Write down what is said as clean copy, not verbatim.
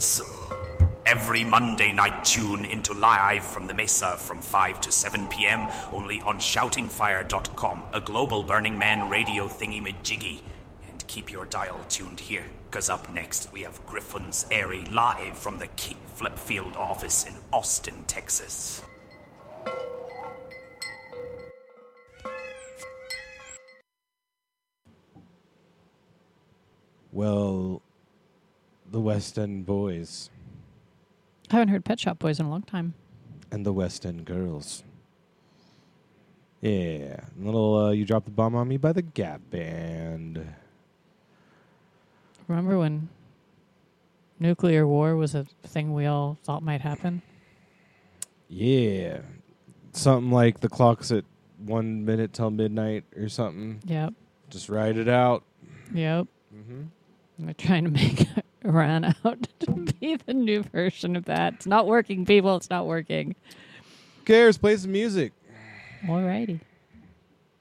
Griffons. Every Monday night, tune into Live from the Mesa from 5 to 7 p.m. only on shoutingfire.com, a global Burning Man radio thingy-majiggy. And keep your dial tuned here, because up next we have Griffons Airy live from the Kickflip Field office in Austin, Texas. Well, the West End Boys. I haven't heard Pet Shop Boys in a long time. And the West End Girls. Yeah. Little You Dropped the Bomb on Me by the Gap Band. Remember when nuclear war was a thing we all thought might happen? Yeah. Something like the clock's at 1 minute till midnight or something. Yep. Just write it out. Yep. Mm-hmm. They're trying to make Iran out to be the new version of that. It's not working, people. It's not working. Who cares? Play some music. Alrighty.